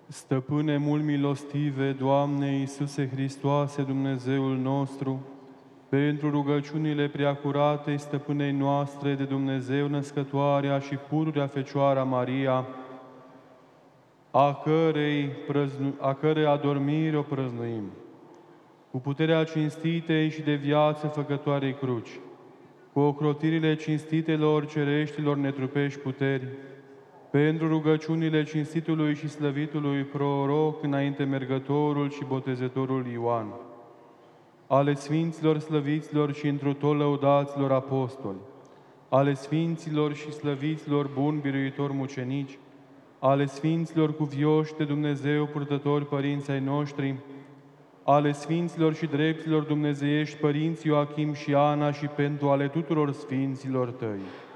Stăpâne mult milostive, Doamne Iisuse Hristoase, Dumnezeul nostru, pentru rugăciunile preacuratei Stăpânei noastre de Dumnezeu născătoarea și pururea Fecioara Maria, a cărei adormire o prăznuim, cu puterea cinstitei și de viață făcătoarei cruci, cu ocrotirile cinstitelor cereștilor netrupești puteri, pentru rugăciunile cinstitului și slăvitului proroc înainte mergătorul și botezătorul Ioan, ale sfinților slăviților și întru tot lăudaților apostoli, ale sfinților și slăviților buni biruitori mucenici, ale sfinților cuvioși de Dumnezeu purtători părinți ai noștri, ale sfinților și dreptilor dumnezeiești părinți Ioachim și Ana și pentru ale tuturor sfinților Tăi.